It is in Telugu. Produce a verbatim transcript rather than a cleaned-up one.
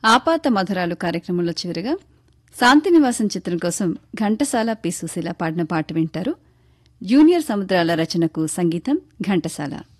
ఆపాత మధురాలు కార్యక్రమంలో చివరిగా శాంతినివాసం చిత్రం కోసం ఘంటసాల పి సుశీల పాడిన పాట వింటారు. జూనియర్ సముద్రాల రచనకు సంగీతం ఘంటసాల.